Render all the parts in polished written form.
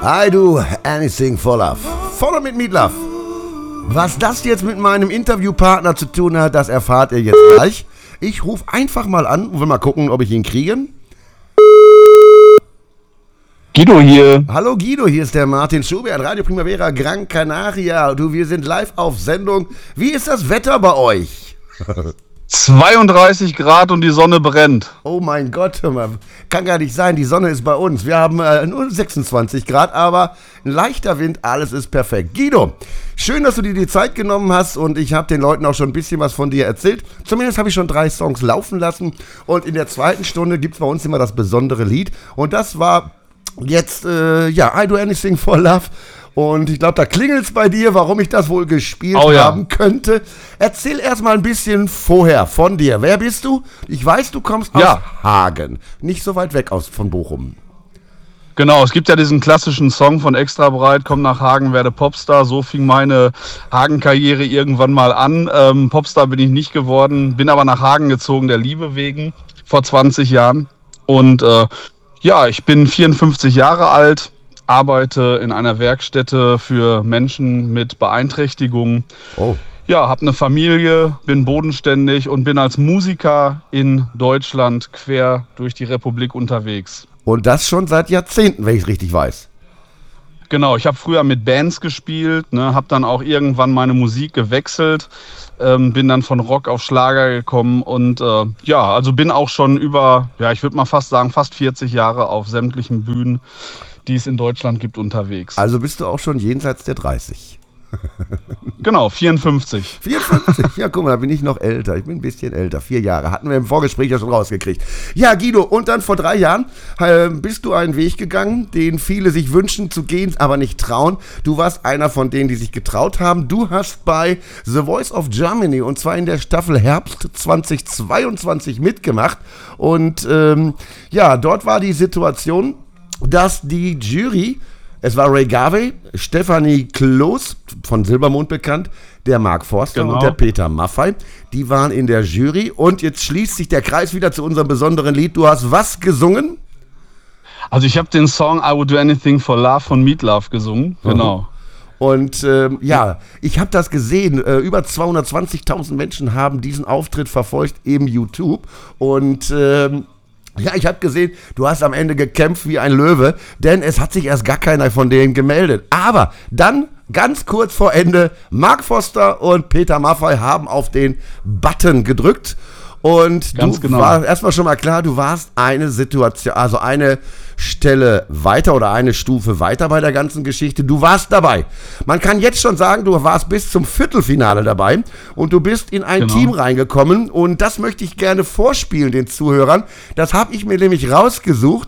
I do anything for love. Follow mit Meat Love. Was das jetzt mit meinem Interviewpartner zu tun hat, das erfahrt ihr jetzt gleich. Ich rufe einfach mal an und will mal gucken, ob ich ihn kriege. Guido hier. Hallo Guido, hier ist der Martin Schubert, Radio Primavera Gran Canaria. Du, wir sind live auf Sendung. Wie ist das Wetter bei euch? 32 Grad und die Sonne brennt. Oh mein Gott, hör mal, kann gar nicht sein, die Sonne ist bei uns. Wir haben nur 26 Grad, aber ein leichter Wind, alles ist perfekt. Guido, schön, dass du dir die Zeit genommen hast und ich habe den Leuten auch schon ein bisschen was von dir erzählt. Zumindest habe ich schon 3 Songs laufen lassen und in der zweiten Stunde gibt es bei uns immer das besondere Lied und das war jetzt, I Do Anything for Love. Und ich glaube, da klingelt es bei dir, warum ich das wohl gespielt haben könnte. Erzähl erstmal ein bisschen vorher von dir. Wer bist du? Ich weiß, du kommst aus Hagen. Nicht so weit weg von Bochum. Genau, es gibt ja diesen klassischen Song von Extra Breit, komm nach Hagen, werde Popstar. So fing meine Hagen-Karriere irgendwann mal an. Popstar bin ich nicht geworden, bin aber nach Hagen gezogen, der Liebe wegen, vor 20 Jahren. Und ich bin 54 Jahre alt. Arbeite in einer Werkstätte für Menschen mit Beeinträchtigungen. Oh. Ja, habe eine Familie, bin bodenständig und bin als Musiker in Deutschland quer durch die Republik unterwegs. Und das schon seit Jahrzehnten, wenn ich es richtig weiß. Genau, ich habe früher mit Bands gespielt, habe dann auch irgendwann meine Musik gewechselt, bin dann von Rock auf Schlager gekommen und also bin auch schon über, ich würde mal fast sagen, fast 40 Jahre auf sämtlichen Bühnen, die es in Deutschland gibt, unterwegs. Also bist du auch schon jenseits der 30. Genau, 54. 54? Ja, guck mal, da bin ich noch älter. Ich bin ein bisschen älter. 4 Jahre. Hatten wir im Vorgespräch ja schon rausgekriegt. Ja, Guido, und dann vor 3 Jahren bist du einen Weg gegangen, den viele sich wünschen zu gehen, aber nicht trauen. Du warst einer von denen, die sich getraut haben. Du hast bei The Voice of Germany, und zwar in der Staffel Herbst 2022 mitgemacht. Und dort war die Situation, dass die Jury, es war Ray Garvey, Stefanie Kloß, von Silbermond bekannt, der Mark Forster und der Peter Maffay, die waren in der Jury und jetzt schließt sich der Kreis wieder zu unserem besonderen Lied. Du hast was gesungen? Also ich habe den Song I Would Do Anything for Love von Meat Love gesungen, genau. Und ich habe das gesehen, über 220.000 Menschen haben diesen Auftritt verfolgt, eben YouTube und ich habe gesehen, du hast am Ende gekämpft wie ein Löwe, denn es hat sich erst gar keiner von denen gemeldet. Aber dann, ganz kurz vor Ende, Mark Forster und Peter Maffay haben auf den Button gedrückt. Und war erstmal schon mal klar, du warst eine Situation, also eine Stelle weiter oder eine Stufe weiter bei der ganzen Geschichte. Du warst dabei. Man kann jetzt schon sagen, du warst bis zum Viertelfinale dabei und du bist in ein Team reingekommen und das möchte ich gerne vorspielen den Zuhörern. Das habe ich mir nämlich rausgesucht.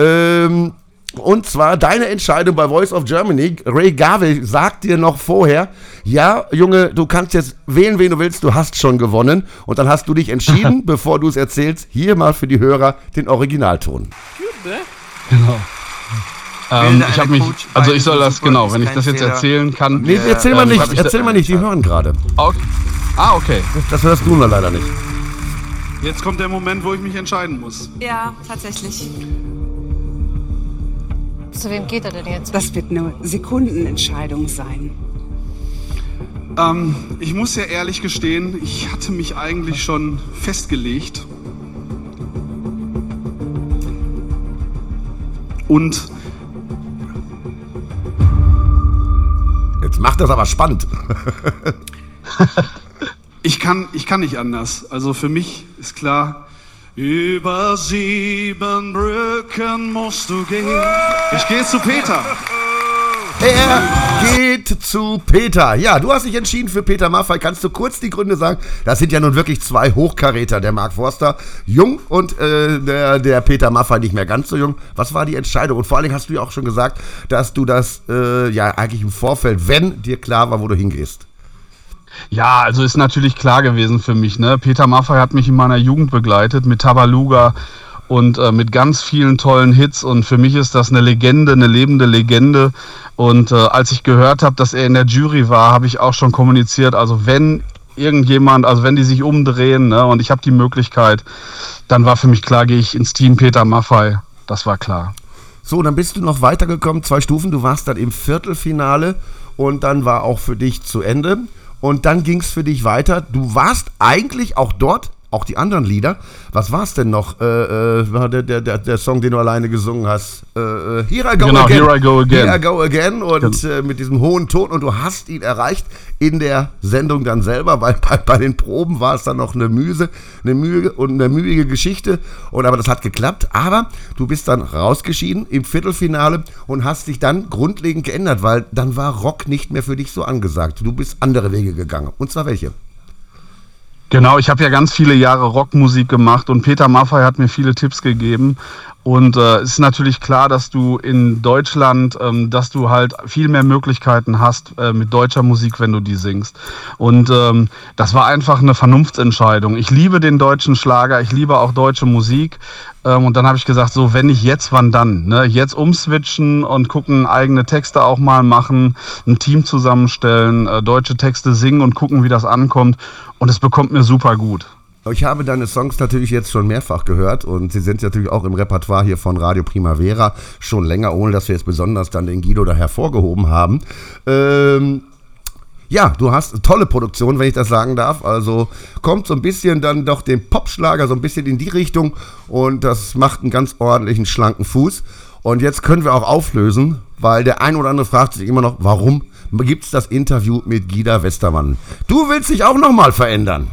Und zwar deine Entscheidung bei Voice of Germany. Ray Garvey sagt dir noch vorher, ja, Junge, du kannst jetzt wählen, wen du willst, du hast schon gewonnen. Und dann hast du dich entschieden, bevor du es erzählst, hier mal für die Hörer den Originalton. Genau. Ich habe mich, also ich soll das, wenn ich das jetzt erzählen kann. Nee, erzähl mal nicht, die hören gerade. Okay. Okay. Das hörst du nur leider nicht. Jetzt kommt der Moment, wo ich mich entscheiden muss. Ja, tatsächlich. Zu wem geht er denn jetzt? Das wird eine Sekundenentscheidung sein. Ich muss ja ehrlich gestehen, ich hatte mich eigentlich schon festgelegt. Und jetzt macht das aber spannend. Ich kann nicht anders. Also für mich ist klar, über 7 Brücken musst du gehen. Ich gehe zu Peter. Er geht zu Peter. Ja, du hast dich entschieden für Peter Maffay. Kannst du kurz die Gründe sagen? Das sind ja nun wirklich 2 Hochkaräter. Der Mark Forster, jung, und der Peter Maffay nicht mehr ganz so jung. Was war die Entscheidung? Und vor allen Dingen hast du ja auch schon gesagt, dass du das eigentlich im Vorfeld, wenn dir klar war, wo du hingehst. Ja, also ist natürlich klar gewesen für mich. Peter Maffay hat mich in meiner Jugend begleitet mit Tabaluga und mit ganz vielen tollen Hits. Und für mich ist das eine Legende, eine lebende Legende. Und als ich gehört habe, dass er in der Jury war, habe ich auch schon kommuniziert. Also wenn irgendjemand, also wenn die sich umdrehen und ich habe die Möglichkeit, dann war für mich klar, gehe ich ins Team Peter Maffay. Das war klar. So, dann bist du noch weitergekommen, 2 Stufen. Du warst dann im Viertelfinale und dann war auch für dich zu Ende. Und dann ging es für dich weiter. Du warst eigentlich auch dort, auch die anderen Lieder. Was war es denn noch? Der Song, den du alleine gesungen hast. Here I Go Again. Here I Go Again. Here I Go Again. Und mit diesem hohen Ton. Und du hast ihn erreicht in der Sendung dann selber, weil bei den Proben war es dann noch eine Mühe und eine mühige Geschichte. Aber das hat geklappt. Aber du bist dann rausgeschieden im Viertelfinale und hast dich dann grundlegend geändert, weil dann war Rock nicht mehr für dich so angesagt. Du bist andere Wege gegangen. Und zwar welche? Genau, ich habe ja ganz viele Jahre Rockmusik gemacht und Peter Maffay hat mir viele Tipps gegeben. Und es ist natürlich klar, dass du in Deutschland, dass du halt viel mehr Möglichkeiten hast mit deutscher Musik, wenn du die singst. Und das war einfach eine Vernunftsentscheidung. Ich liebe den deutschen Schlager, ich liebe auch deutsche Musik. Und dann habe ich gesagt, so, wenn nicht jetzt, wann dann? Ne? Jetzt umswitchen und gucken, eigene Texte auch mal machen, ein Team zusammenstellen, deutsche Texte singen und gucken, wie das ankommt. Und es bekommt mir super gut. Ich habe deine Songs natürlich jetzt schon mehrfach gehört und sie sind natürlich auch im Repertoire hier von Radio Primavera schon länger, ohne dass wir jetzt besonders dann den Guido da hervorgehoben haben. Ja, du hast eine tolle Produktion, wenn ich das sagen darf. Also kommt so ein bisschen dann doch dem Popschlager so ein bisschen in die Richtung und das macht einen ganz ordentlichen, schlanken Fuß. Und jetzt können wir auch auflösen, weil der ein oder andere fragt sich immer noch, warum gibt es das Interview mit Guido Westermann? Du willst dich auch nochmal verändern.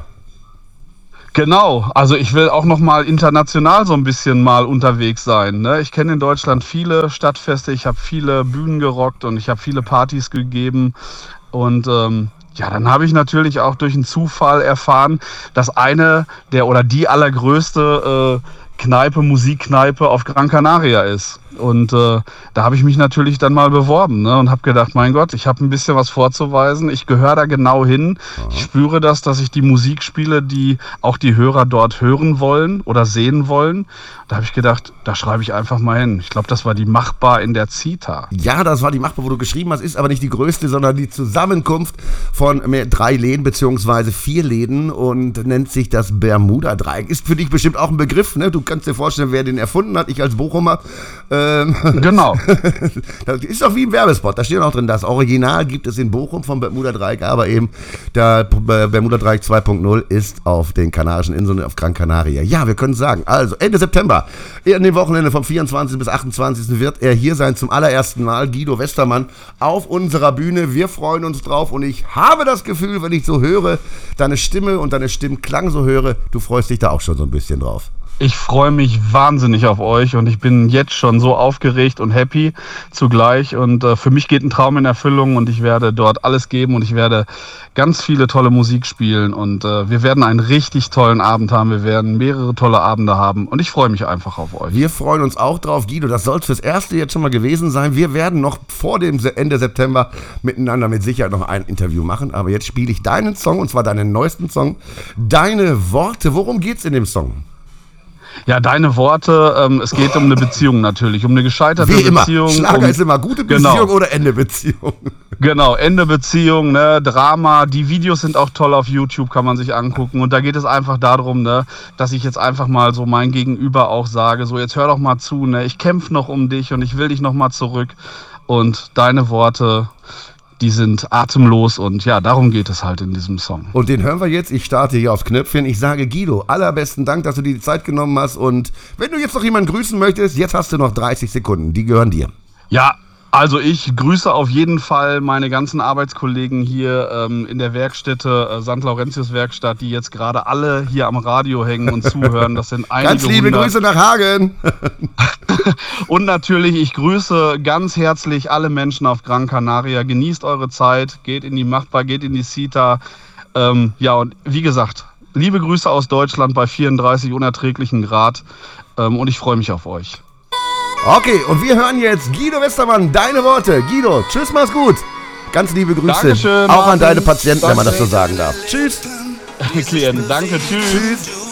Genau, also ich will auch noch mal international so ein bisschen mal unterwegs sein. Ne? Ich kenne in Deutschland viele Stadtfeste, ich habe viele Bühnen gerockt und ich habe viele Partys gegeben. Und ja, dann habe ich natürlich auch durch einen Zufall erfahren, dass eine der oder die allergrößte Musikkneipe auf Gran Canaria ist. Und da habe ich mich natürlich dann mal beworben, ne, und habe gedacht, mein Gott, ich habe ein bisschen was vorzuweisen. Ich gehöre da genau hin. Ich spüre das, dass ich die Musik spiele, die auch die Hörer dort hören wollen oder sehen wollen. Da habe ich gedacht, da schreibe ich einfach mal hin. Ich glaube, das war die Machbar in der Zita. Ja, das war die Machbar, wo du geschrieben hast, ist aber nicht die größte, sondern die Zusammenkunft von 3 Läden bzw. 4 Läden und nennt sich das Bermuda-Dreieck. Ist für dich bestimmt auch ein Begriff, ne? Du kannst dir vorstellen, wer den erfunden hat. Ich als Bochumer. Genau. Das ist doch wie im Werbespot. Da steht auch drin, das Original gibt es in Bochum vom Bermuda-Dreieck, aber eben der Bermuda-Dreieck 2.0 ist auf den Kanarischen Inseln, auf Gran Canaria. Ja, wir können sagen, also Ende September, in dem Wochenende vom 24. bis 28. wird er hier sein, zum allerersten Mal, Guido Westermann, auf unserer Bühne. Wir freuen uns drauf und ich habe das Gefühl, wenn ich so höre, deine Stimme und deine Stimmklang so höre, du freust dich da auch schon so ein bisschen drauf. Ich freue mich wahnsinnig auf euch und ich bin jetzt schon so aufgeregt und happy zugleich und für mich geht ein Traum in Erfüllung und ich werde dort alles geben und ich werde ganz viele tolle Musik spielen und wir werden einen richtig tollen Abend haben, wir werden mehrere tolle Abende haben und ich freue mich einfach auf euch. Wir freuen uns auch drauf, Guido, das soll es fürs Erste jetzt schon mal gewesen sein. Wir werden noch vor dem Ende September miteinander mit Sicherheit noch ein Interview machen, aber jetzt spiele ich deinen Song und zwar deinen neuesten Song, Deine Worte. Worum geht's in dem Song? Ja, deine Worte, es geht um eine Beziehung natürlich, um eine gescheiterte Wie immer. Beziehung. Schlager ist immer gute Beziehung Genau. oder Ende Beziehung. Genau, Ende Beziehung, ne, Drama, die Videos sind auch toll auf YouTube, kann man sich angucken und da geht es einfach darum, ne, dass ich jetzt einfach mal so mein Gegenüber auch sage, so jetzt hör doch mal zu, ne, ich kämpfe noch um dich und ich will dich noch mal zurück und deine Worte, die sind atemlos und ja, darum geht es halt in diesem Song. Und den hören wir jetzt. Ich starte hier aufs Knöpfchen. Ich sage Guido, allerbesten Dank, dass du dir die Zeit genommen hast. Und wenn du jetzt noch jemanden grüßen möchtest, jetzt hast du noch 30 Sekunden. Die gehören dir. Ja, also ich grüße auf jeden Fall meine ganzen Arbeitskollegen hier in der Werkstätte, St. Laurentius Werkstatt, die jetzt gerade alle hier am Radio hängen und zuhören. Das sind einige Ganz liebe 100. Grüße nach Hagen. Und natürlich, ich grüße ganz herzlich alle Menschen auf Gran Canaria. Genießt eure Zeit, geht in die Machbar, geht in die Zita. Ja, und wie gesagt, liebe Grüße aus Deutschland bei 34 unerträglichen Grad. Und ich freue mich auf euch. Okay, und wir hören jetzt Guido Westermann, deine Worte. Guido, tschüss, mach's gut. Ganz liebe Grüße. Dankeschön, auch Martin. an deine Patienten, wenn man das so sagen darf. Tschüss. Klienten, danke, tschüss. Tschüss.